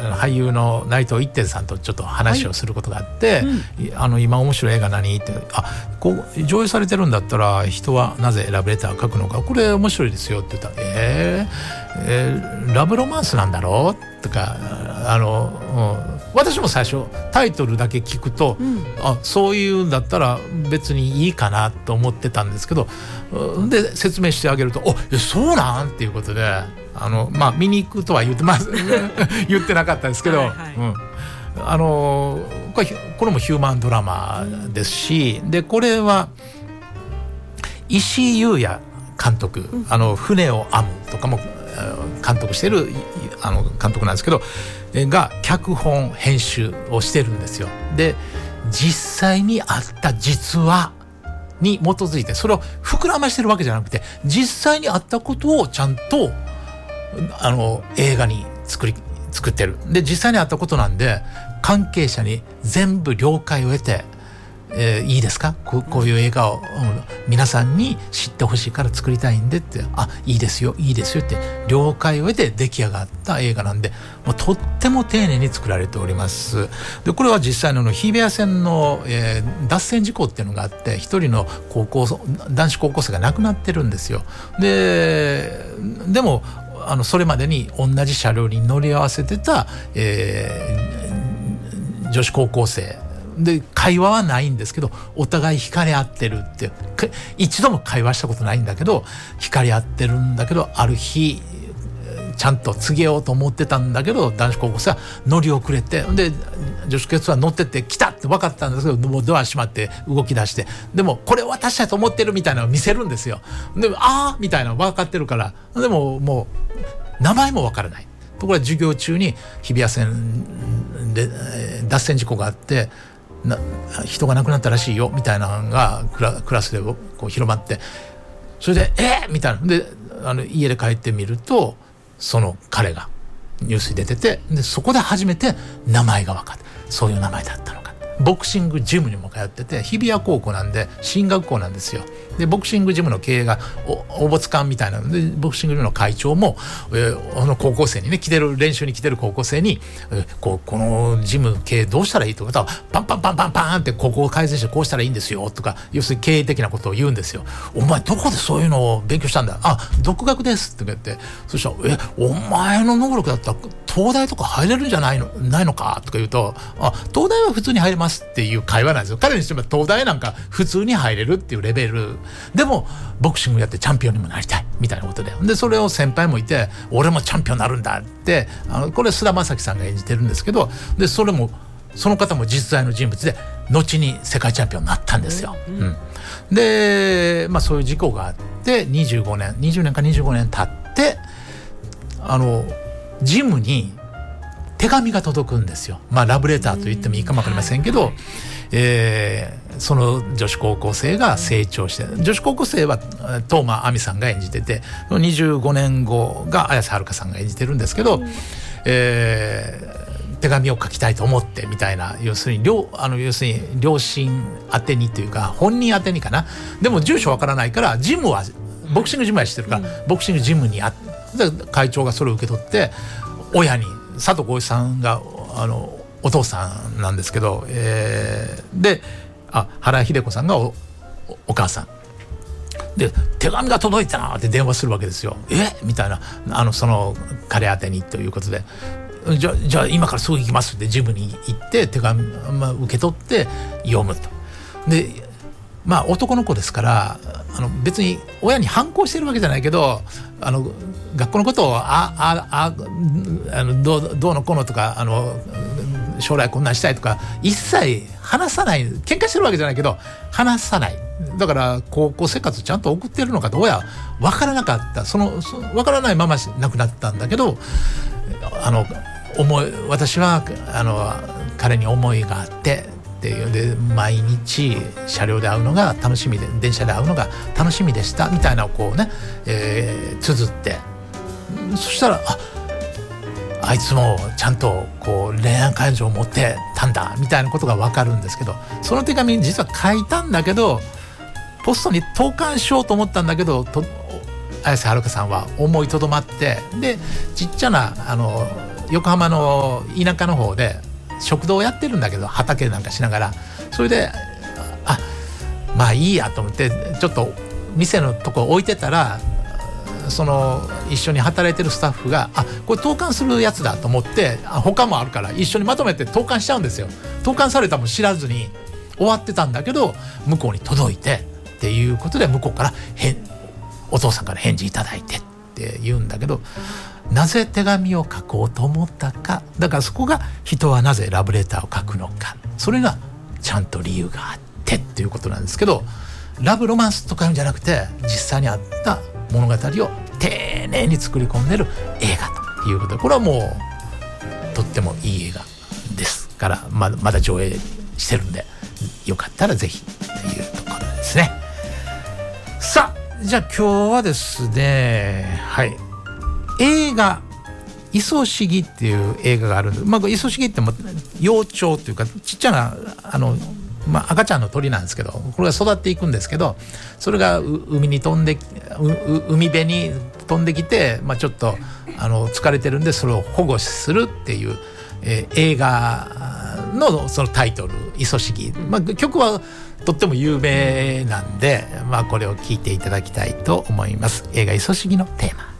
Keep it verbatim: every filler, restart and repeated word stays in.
俳優の内藤一天さんとちょっと話をすることがあって、はいうん、あの今面白い映画何ってあこう上映されてるんだったら人はなぜラブレター書くのかこれ面白いですよって言ったらえー、えー、ラブロマンスなんだろうとかあの、うん、私も最初タイトルだけ聞くと、うん、あそういうんだったら別にいいかなと思ってたんですけどで説明してあげるとおえそうなんっていうことであの、まあ、見に行くとは言ってます言ってなかったですけど、はいはいうん、あのこれ、これもヒューマンドラマですしでこれは石井裕也監督、うん、あの船を編むとかも監督してるあの監督なんですけどが脚本編集をしてるんですよ。で実際にあった実話に基づいてそれを膨らましてるわけじゃなくて実際にあったことをちゃんとあの映画に作り作ってる。で実際にあったことなんで関係者に全部了解を得て、えー、いいですか こ, こういう映画を、うん、皆さんに知ってほしいから作りたいんでってあいいですよいいですよって了解を得て出来上がった映画なんでもうとっても丁寧に作られております。でこれは実際の日比谷線の、えー、脱線事故っていうのがあって一人の高校男子高校生が亡くなってるんですよ。ででもあのそれまでに同じ車両に乗り合わせてた、えー、女子高校生で会話はないんですけどお互い惹かれ合ってるって一度も会話したことないんだけど惹かれ合ってるんだけどある日ちゃんと告げようと思ってたんだけど男子高校生は乗り遅れてで女子高校生は乗ってって来たって分かったんですけどもうドア閉まって動き出してでもこれ私だと思ってるみたいなのを見せるんですよ。でもあーみたいなの分かってるからでももう名前も分からないところが授業中に日比谷線で脱線事故があってな人が亡くなったらしいよみたいなのがク ラ, クラスでこう広まってそれでえー、みたいなであの家で帰ってみるとその彼がニュースに出ててでそこで初めて名前が分かってそういう名前だったのか。ボクシングジムにも通ってて日比谷高校なんで進学校なんですよ。でボクシングジムの経営がお没館みたいなのでボクシングジムの会長も、えー、あの高校生にね来てる練習に来てる高校生に、えー、こ, このジム経営どうしたらいいとかパンパンパンパンパンってここを改善してこうしたらいいんですよとか要するに経営的なことを言うんですよ。お前どこでそういうのを勉強したんだあ独学ですって言ってそしたらえお前の能力だったら東大とか入れるんじゃないのないのかとか言うとあ東大は普通に入れますっていう会話なんですよ。彼にしても東大なんか普通に入れるっていうレベルでもボクシングやってチャンピオンにもなりたいみたいなことででそれを先輩もいて俺もチャンピオンになるんだってあのこれ菅田将暉さんが演じてるんですけどでそれもその方も実在の人物で後に世界チャンピオンになったんですよ、うんうん、で、まあ、そういう事故があってにじゅうごねんにじゅうねんかにじゅうごねん経ってあのジムに手紙が届くんですよ。まあラブレターと言ってもいいかもわかりませんけど、はいはいえー、その女子高校生が成長して女子高校生は當真あみさんが演じててにじゅうごねんごが綾瀬はるかさんが演じてるんですけど、うんえー、手紙を書きたいと思ってみたいな要するに両あの要するに両親宛てにというか本人宛てにかなでも住所わからないからジムはボクシングジムはしてるから、うん、ボクシングジムにあって会長がそれを受け取って親に佐藤浩市さんがあのお父さんなんですけど、えー、であ原秀子さんが お, お母さんで手紙が届いたなって電話するわけですよ。えみたいなあのその彼宛てにということでじゃ, じゃあ今からすぐ行きますってジムに行って手紙、まあ、受け取って読むとでまあ男の子ですからあの別に親に反抗してるわけじゃないけどあの学校のことをああああのどうどうのこうのとかあの将来こんなんしたいとか一切話さない喧嘩してるわけじゃないけど話さないだから高校生活ちゃんと送ってるのかどうや分からなかったそのそ分からないまま亡くなったんだけどあの思い私はあの彼に思いがあってっていうで毎日車両で会うのが楽しみで電車で会うのが楽しみでしたみたいなのをこうね、えー、綴ってそしたらああいつもちゃんとこう恋愛感情を持ってたんだみたいなことが分かるんですけどその手紙実は書いたんだけどポストに投函しようと思ったんだけどと綾瀬はるかさんは思いとどまってでちっちゃなあの横浜の田舎の方で食堂をやってるんだけど、畑なんかしながら、それであまあいいやと思ってちょっと店のとこ置いてたら、その一緒に働いてるスタッフがあこれ投函するやつだと思って、あ他もあるから一緒にまとめて投函しちゃうんですよ。投函されたも知らずに終わってたんだけど、向こうに届いてっていうことで、向こうから返お父さんから返事いただいてって言うんだけど、なぜ手紙を書こうと思ったか、だからそこが人はなぜラブレターを書くのか、それがちゃんと理由があってっていうことなんですけど、ラブロマンスとかじゃなくて実際にあった物語を丁寧に作り込んでる映画ということで、これはもうとってもいい映画ですから、まだ、まだ上映してるんで、よかったらぜひというところですね。さあじゃあ今日はですね、はい映画イソシギっていう映画があるんで、まあ、イソシギっても幼鳥っていうかちっちゃなあの、まあ、赤ちゃんの鳥なんですけど、これが育っていくんですけど、それが海に飛んで海辺に飛んできて、まあ、ちょっとあの疲れてるんでそれを保護するっていう、えー、映画のそのタイトルイソシギ、まあ、曲はとっても有名なんで、まあ、これを聴いていただきたいと思います。映画イソシギのテーマ。